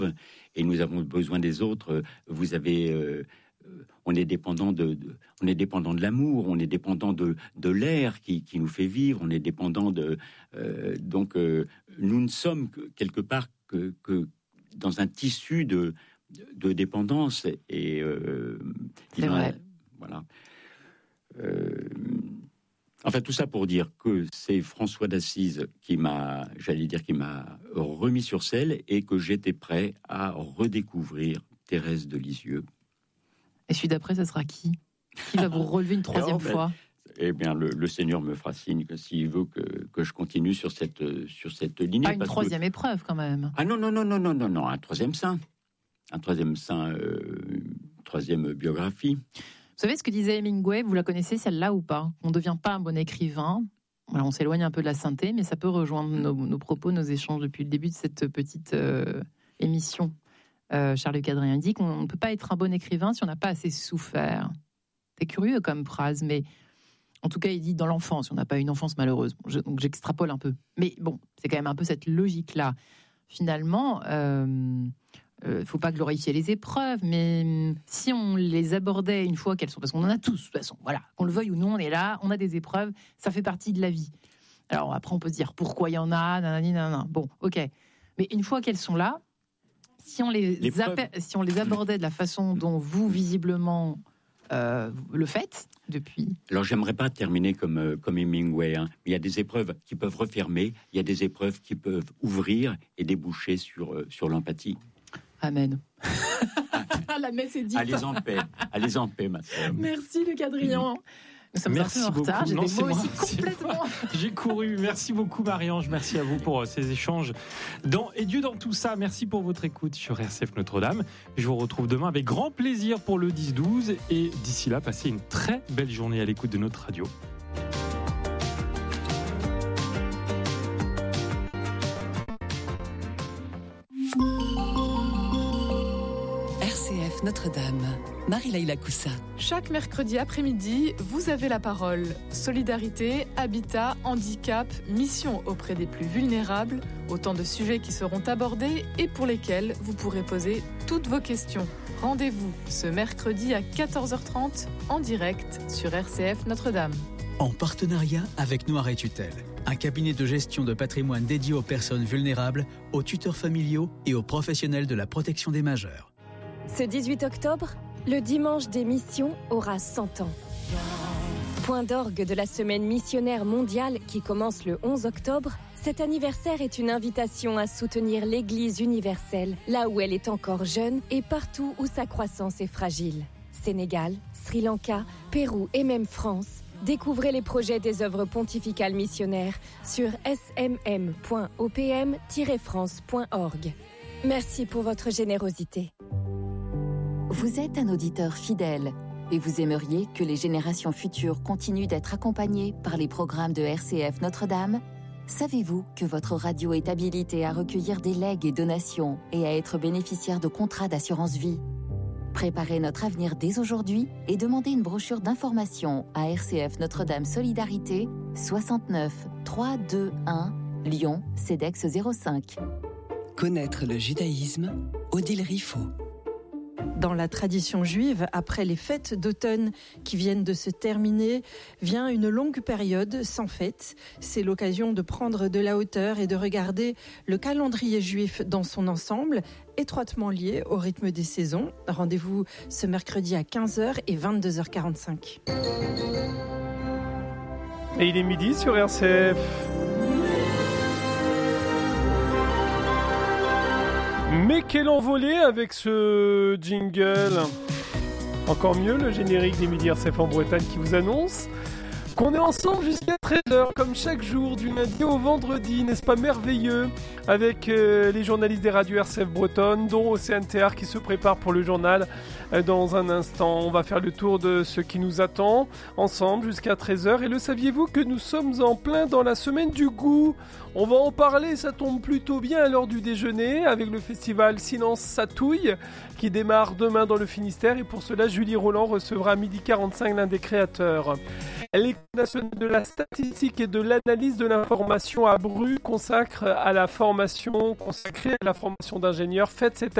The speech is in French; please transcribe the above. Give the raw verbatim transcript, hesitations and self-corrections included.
et nous avons besoin des autres. Vous avez, euh, on est dépendant de, de, on est dépendant de l'amour, on est dépendant de, de l'air qui, qui nous fait vivre, on est dépendant de, euh, donc euh, nous ne sommes que, quelque part que, que dans un tissu de, de dépendance et euh, c'est vrai. A, voilà. Euh, Enfin, tout ça pour dire que c'est François d'Assise qui m'a, j'allais dire, qui m'a remis sur selle et que j'étais prêt à redécouvrir Thérèse de Lisieux. Et celui d'après, ça sera qui ? Qui va vous relever une troisième ben, fois ? Eh bien, le, le Seigneur me fera signe que s'il veut que, que je continue sur cette, sur cette lignée. Pas une parce troisième que... épreuve, quand même. Ah non, non, non, non, non, non, non, un troisième saint. Un troisième saint, euh, une troisième biographie. Vous savez ce que disait Hemingway, vous la connaissez celle-là ou pas ? On ne devient pas un bon écrivain. Alors, on s'éloigne un peu de la sainteté, mais ça peut rejoindre nos, nos propos, nos échanges depuis le début de cette petite euh, émission. Euh, Charles Cadrien dit qu'on ne peut pas être un bon écrivain si on n'a pas assez souffert. C'est curieux comme phrase, mais en tout cas, il dit dans l'enfance, on n'a pas une enfance malheureuse. Je, donc j'extrapole un peu. Mais bon, c'est quand même un peu cette logique-là. Finalement... Euh, il euh, ne faut pas glorifier les épreuves, mais si on les abordait une fois qu'elles sont, parce qu'on en a tous, de toute façon, voilà, qu'on le veuille ou non, on est là, on a des épreuves, ça fait partie de la vie. Alors après, on peut se dire pourquoi il y en a, nanani, nanana. Bon, ok. Mais une fois qu'elles sont là, si on les, appel, si on les abordait de la façon dont vous, visiblement, euh, le faites depuis... Alors, j'aimerais pas terminer comme, euh, comme Hemingway. Hein. Il y a des épreuves qui peuvent refermer, il y a des épreuves qui peuvent ouvrir et déboucher sur, euh, sur l'empathie. Amen. La messe est dite. Allez en paix, allez en paix, ma sœur. Merci, Luc Adrien. Nous sommes merci un peu en retard. J'ai non, des mots moi, aussi complètement. J'ai couru. Merci beaucoup, Marie-Ange. Merci à vous pour ces échanges. Dans Et Dieu dans tout ça. Merci pour votre écoute sur R C F Notre-Dame. Je vous retrouve demain avec grand plaisir pour le dix douze. Et d'ici là, passez une très belle journée à l'écoute de notre radio. Notre-Dame, Marie-Laïla Coussa. Chaque mercredi après-midi, vous avez la parole. Solidarité, habitat, handicap, mission auprès des plus vulnérables, autant de sujets qui seront abordés et pour lesquels vous pourrez poser toutes vos questions. Rendez-vous ce mercredi à quatorze heures trente en direct sur R C F Notre-Dame. En partenariat avec Noir et Tutelle, un cabinet de gestion de patrimoine dédié aux personnes vulnérables, aux tuteurs familiaux et aux professionnels de la protection des majeurs. Ce dix-huit octobre, le dimanche des missions aura cent ans. Point d'orgue de la semaine missionnaire mondiale qui commence le onze octobre, cet anniversaire est une invitation à soutenir l'Église universelle, là où elle est encore jeune et partout où sa croissance est fragile. Sénégal, Sri Lanka, Pérou et même France. Découvrez les projets des œuvres pontificales missionnaires sur s m m point o p m tiret france point org. Merci pour votre générosité. Vous êtes un auditeur fidèle et vous aimeriez que les générations futures continuent d'être accompagnées par les programmes de R C F Notre-Dame ? Savez-vous que votre radio est habilitée à recueillir des legs et donations et à être bénéficiaire de contrats d'assurance vie ? Préparez notre avenir dès aujourd'hui et demandez une brochure d'information à R C F Notre-Dame Solidarité, soixante-neuf trois cent vingt-et-un, Lyon, CEDEX zéro cinq. Connaître le judaïsme, Odile Riffaut. Dans la tradition juive, après les fêtes d'automne qui viennent de se terminer, vient une longue période sans fête. C'est l'occasion de prendre de la hauteur et de regarder le calendrier juif dans son ensemble, étroitement lié au rythme des saisons. Rendez-vous ce mercredi à quinze heures et vingt-deux heures quarante-cinq. Et il est midi sur R C F. Mais quelle envolée avec ce jingle. Encore mieux, le générique des Midi R C F en Bretagne qui vous annonce qu'on est ensemble jusqu'à treize heures, comme chaque jour, du lundi au vendredi, n'est-ce pas merveilleux, avec euh, les journalistes des radios R C F bretonnes, dont Océane Théard qui se prépare pour le journal euh, dans un instant. On va faire le tour de ce qui nous attend, ensemble, jusqu'à treize heures. Et le saviez-vous que nous sommes en plein dans la semaine du goût ? On va en parler, ça tombe plutôt bien à l'heure du déjeuner, avec le festival Silence Satouille, qui démarre demain dans le Finistère. Et pour cela, Julie Roland recevra à midi quarante-cinq l'un des créateurs. Les national de la statistique et de l'analyse de l'information à Bru consacre à la formation, consacrée à la formation d'ingénieurs. Faites cette